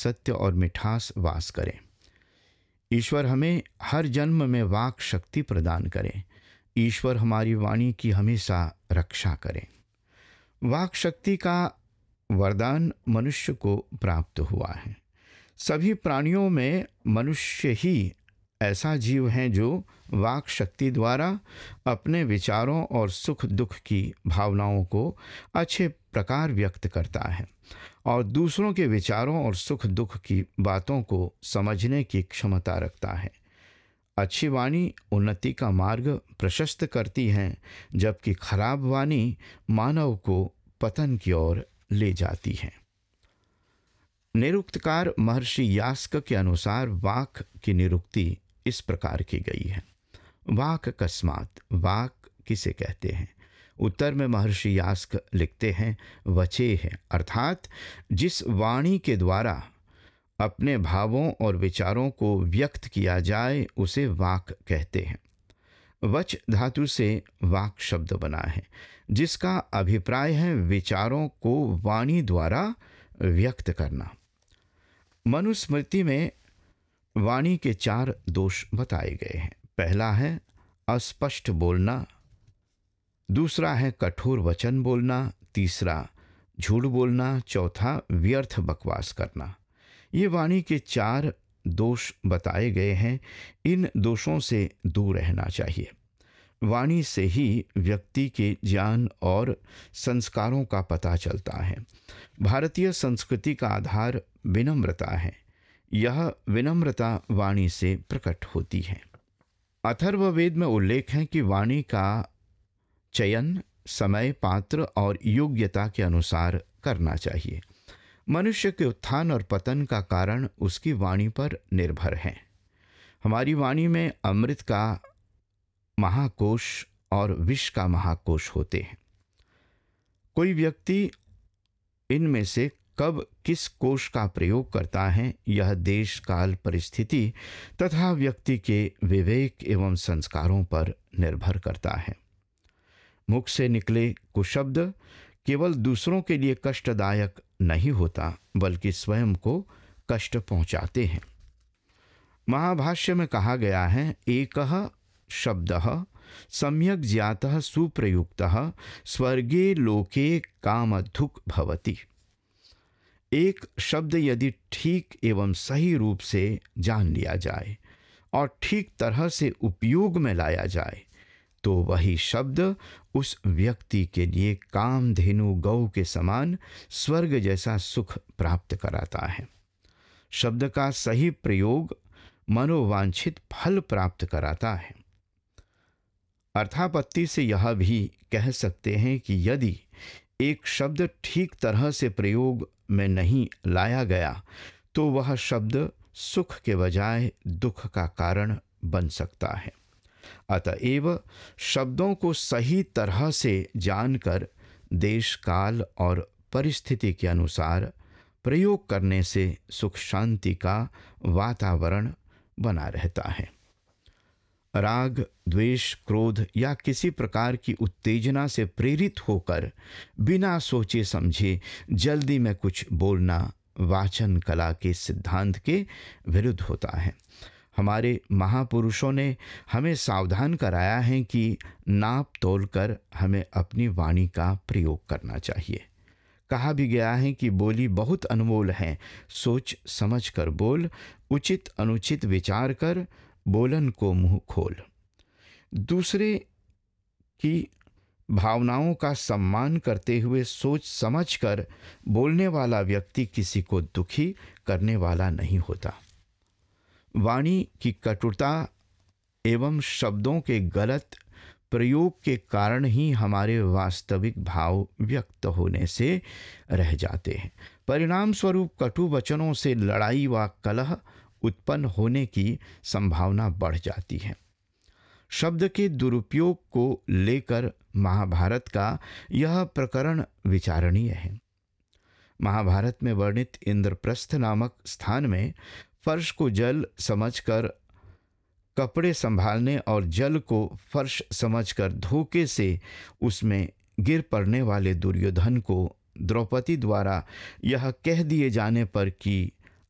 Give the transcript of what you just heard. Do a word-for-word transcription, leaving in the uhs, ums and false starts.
सत्य और मिठास वास करें। ईश्वर हमें हर जन्म में वाक शक्ति प्रदान करें। ईश्वर हमारी वाणी की हमेशा रक्षा करें। वाक शक्ति का वरदान मनुष्य को प्राप्त हुआ है। सभी प्राणियों में मनुष्य ही ऐसा जीव है जो वाक शक्ति द्वारा अपने विचारों और सुख दुख की भावनाओं को अच्छे प्रकार व्यक्त करता है और दूसरों के विचारों और सुख दुख की बातों को समझने की क्षमता रखता है। अच्छी वाणी उन्नति का मार्ग प्रशस्त करती है, जबकि खराब वाणी मानव को पतन की ओर ले जाती है। निरुक्तकार महर्षि यास्क के अनुसार वाक की निरुक्ति इस प्रकार की गई है। वाक कस्मात, वाक किसे कहते हैं? उत्तर में महर्षि यास्क लिखते हैं वचे है, अर्थात जिस वाणी के द्वारा अपने भावों और विचारों को व्यक्त किया जाए उसे वाक कहते हैं। वच धातु से वाक शब्द बना है, जिसका अभिप्राय है विचारों को वाणी द्वारा व्यक्त करना। मनुस्मृति में वाणी के चार दोष बताए गए हैं। पहला है अस्पष्ट बोलना, दूसरा है कठोर वचन बोलना, तीसरा झूठ बोलना, चौथा व्यर्थ बकवास करना। ये वाणी के चार दोष बताए गए हैं। इन दोषों से दूर रहना चाहिए। वाणी से ही व्यक्ति के ज्ञान और संस्कारों का पता चलता है। भारतीय संस्कृति का आधार विनम्रता है। यह विनम्रता वाणी से प्रकट होती है। अथर्ववेद में उल्लेख है कि वाणी का चयन समय, पात्र और योग्यता के अनुसार करना चाहिए। मनुष्य के उत्थान और पतन का कारण उसकी वाणी पर निर्भर है। हमारी वाणी में अमृत का महाकोश और विष का महाकोश होते हैं। कोई व्यक्ति इनमें से कब किस कोश का प्रयोग करता है, यह देश, काल, परिस्थिति तथा व्यक्ति के विवेक एवं संस्कारों पर निर्भर करता है। मुख से निकले कुशब्द केवल दूसरों के लिए कष्टदायक नहीं होता, बल्कि स्वयं को कष्ट पहुंचाते हैं। महाभाष्य में कहा गया है, एकः शब्दः सम्यक् ज्ञातः सुप्रयुक्तः स्वर्गे लोके कामधुक् भवति। एक शब्द यदि ठीक एवं सही रूप से जान लिया जाए और ठीक तरह से उपयोग में लाया जाए तो वही शब्द उस व्यक्ति के लिए कामधेनु गौ के समान स्वर्ग जैसा सुख प्राप्त कराता है। शब्द का सही प्रयोग मनोवांछित फल प्राप्त कराता है। अर्थापत्ति से यह भी कह सकते हैं कि यदि एक शब्द ठीक तरह से प्रयोग में नहीं लाया गया तो वह शब्द सुख के बजाय दुख का कारण बन सकता है। अतएव शब्दों को सही तरह से जानकर देश, काल और परिस्थिति के अनुसार प्रयोग करने से सुख शांति का वातावरण बना रहता है। राग, द्वेष, क्रोध या किसी प्रकार की उत्तेजना से प्रेरित होकर बिना सोचे समझे जल्दी में कुछ बोलना वाचन कला के सिद्धांत के विरुद्ध होता है। हमारे महापुरुषों ने हमें सावधान कराया है कि नाप तोल कर हमें अपनी वाणी का प्रयोग करना चाहिए। कहा भी गया है कि बोली बहुत अनमोल है, सोच समझ कर बोल, उचित अनुचित विचार कर, बोलन को मुंह खोल। दूसरे की भावनाओं का सम्मान करते हुए सोच समझकर बोलने वाला व्यक्ति किसी को दुखी करने वाला नहीं होता। वाणी की कटुता एवं शब्दों के गलत प्रयोग के कारण ही हमारे वास्तविक भाव व्यक्त होने से रह जाते हैं। परिणाम स्वरूप कटु वचनों से लड़ाई व कलह उत्पन्न होने की संभावना बढ़ जाती है। शब्द के दुरुपयोग को लेकर महाभारत का यह प्रकरण विचारणीय है। महाभारत में वर्णित इंद्रप्रस्थ नामक स्थान में फर्श को जल समझकर कपड़े संभालने और जल को फर्श समझकर धोखे से उसमें गिर पड़ने वाले दुर्योधन को द्रौपदी द्वारा यह कह दिए जाने पर कि